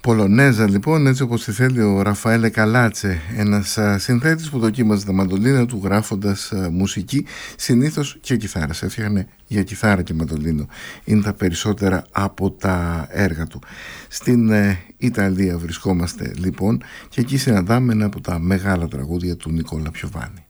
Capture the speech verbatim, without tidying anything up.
Πολωνέζα λοιπόν, έτσι όπως τη θέλει ο Ραφαέλε Καλάτσε, ένας συνθέτης που δοκίμαζε τα μαντολίνα του γράφοντας μουσική, συνήθως και κιθάρας. Έφτιαχνε για κιθάρα και μαντολίνο, είναι τα περισσότερα από τα έργα του. Στην Ιταλία βρισκόμαστε λοιπόν και εκεί συναντάμε ένα από τα μεγάλα τραγούδια του Νικόλα Πιοβάνι.